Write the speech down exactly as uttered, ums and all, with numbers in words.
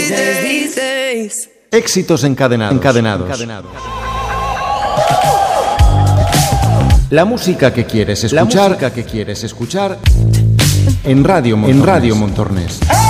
these days. Éxitos encadenados. encadenados. encadenados. La música que quieres escuchar, La música que quieres escuchar en Radio Montornés. En Radio Montornés.